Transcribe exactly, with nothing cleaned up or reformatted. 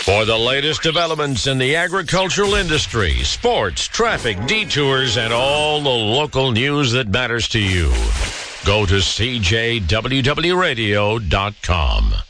For the latest developments in the agricultural industry, sports, traffic, detours, and all the local news that matters to you, go to C J W W radio dot com.